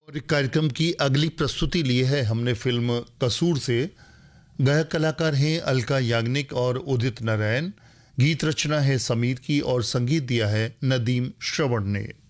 और एक कार्यक्रम की अगली प्रस्तुति ली है हमने फिल्म कसूर से। गायक कलाकार हैं अलका याग्निक और उदित नारायण। गीत रचना है समीर की और संगीत दिया है नदीम श्रवण ने।